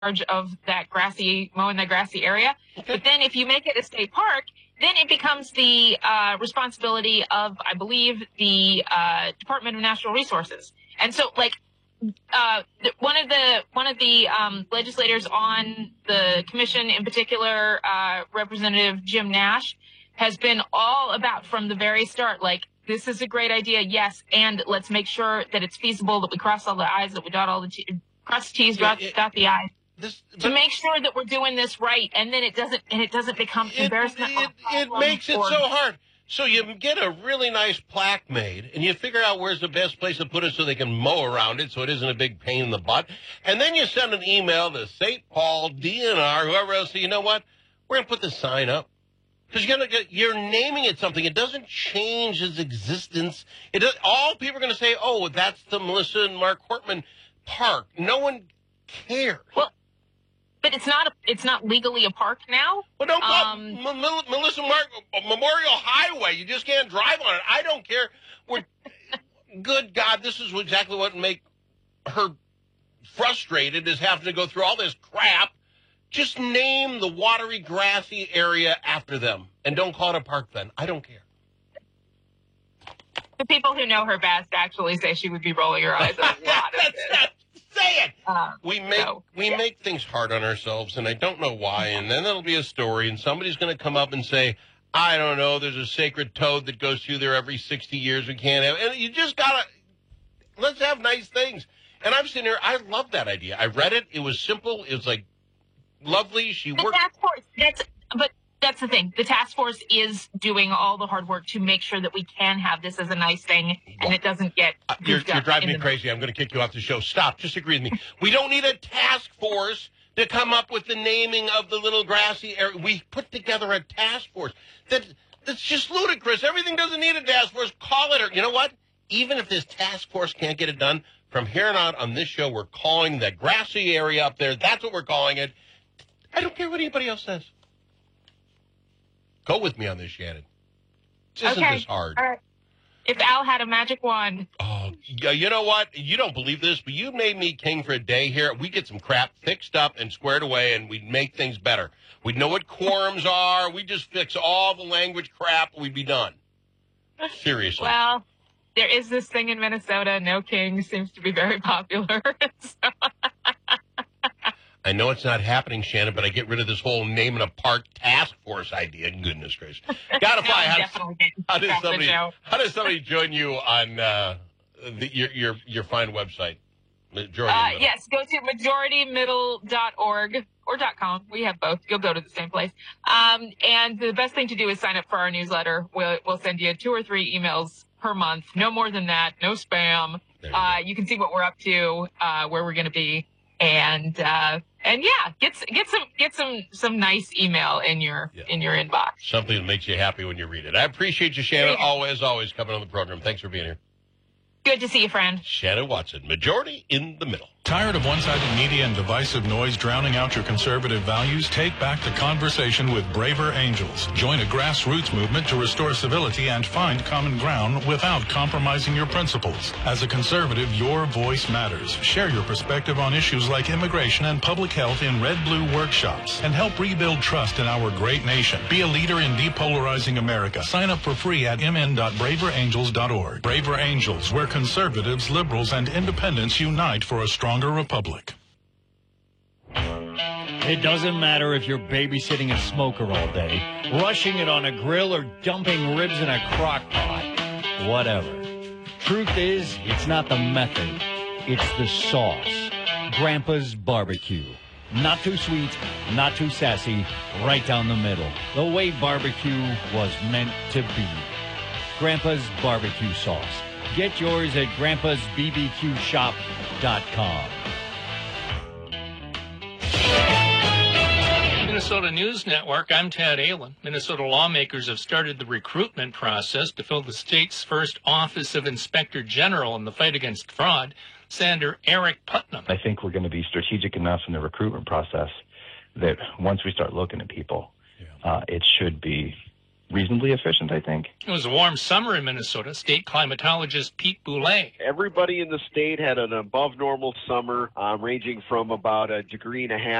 charge of mowing that grassy area. Okay. But then if you make it a state park, then it becomes the responsibility of, I believe, the Department of Natural Resources. And so, like, one of the legislators on the commission, in particular, Representative Jim Nash, has been all about from the very start, like, this is a great idea, yes, and let's make sure that it's feasible, that we cross all the I's, that we dot all the cross the T's, dot the I's. To make sure that we're doing this right, and then it doesn't become embarrassment. It makes it so hard. So you get a really nice plaque made, and you figure out where's the best place to put it so they can mow around it, so it isn't a big pain in the butt. And then you send an email to St. Paul, DNR, whoever else. Say, you know what? We're gonna put the sign up because you're naming it something. It doesn't change its existence. All people are gonna say, oh, that's the Melissa and Mark Hortman Park. No one cares. Well, but it's not legally a park now. Well, don't call Melissa Mark Memorial Highway. You just can't drive on it. I don't care. Good God, this is exactly what would make her frustrated, is having to go through all this crap. Just name the watery, grassy area after them, and don't call it a park then. I don't care. The people who know her best actually say she would be rolling her eyes at a lot of it. Say it. We make things hard on ourselves, and I don't know why. And then there'll be a story, and somebody's going to come up and say, I don't know, there's a sacred toad that goes through there every 60 years. We can't have, and you just gotta, let's have nice things. And I'm sitting here, I love that idea. I read it. It was simple. It was like lovely. She worked. That's the thing. The task force is doing all the hard work to make sure that we can have this as a nice thing, and it doesn't get. You're driving me crazy. I'm going to kick you off the show. Stop. Just agree with me. We don't need a task force to come up with the naming of the little grassy area. We put together a task force. That's just ludicrous. Everything doesn't need a task force. Call it. Or you know what? Even if this task force can't get it done, from here on out on this show, we're calling the grassy area up there. That's what we're calling it. I don't care what anybody else says. Go with me on this, Shannon. Isn't this hard? All right. If Al had a magic wand. Oh, you know what? You don't believe this, but you made me king for a day here. We get some crap fixed up and squared away, and we'd make things better. We'd know what quorums are. We'd just fix all the language crap. We'd be done. Seriously. Well, there is this thing in Minnesota. No king seems to be very popular. I know it's not happening, Shannon, but I get rid of this whole naming a park task force idea. Goodness gracious. Gotta find how does somebody join you on your fine website? Yes, go to majoritymiddle.org or .com. We have both. You'll go to the same place. And the best thing to do is sign up for our newsletter. We'll send you 2 or 3 emails per month. No more than that. No spam. You can see what we're up to, where we're going to be. And yeah, get some nice email in your inbox. Something that makes you happy when you read it. I appreciate you, Shannon. Always coming on the program. Thanks for being here. Good to see you, friend. Shannon Watson, Majority in the Middle. Tired of one-sided media and divisive noise drowning out your conservative values? Take back the conversation with Braver Angels. Join a grassroots movement to restore civility and find common ground without compromising your principles. As a conservative, your voice matters. Share your perspective on issues like immigration and public health in red-blue workshops and help rebuild trust in our great nation. Be a leader in depolarizing America. Sign up for free at mn.braverangels.org. Braver Angels, where conservatives, liberals, and independents unite for a stronger republic. It doesn't matter if you're babysitting a smoker all day, rushing it on a grill, or dumping ribs in a crock pot. Whatever. Truth is, it's not the method. It's the sauce. Grandpa's Barbecue. Not too sweet, not too sassy, right down the middle. The way barbecue was meant to be. Grandpa's Barbecue Sauce. Get yours at grandpasbbqshop.com. Minnesota News Network, I'm Tad Allen. Minnesota lawmakers have started the recruitment process to fill the state's first Office of Inspector General in the fight against fraud. Senator Eric Putnam. I think we're going to be strategic enough in the recruitment process that once we start looking at people, it should be reasonably efficient, I think. It was a warm summer in Minnesota. State climatologist Pete Boulay. Everybody in the state had an above normal summer, ranging from about 1.5 degrees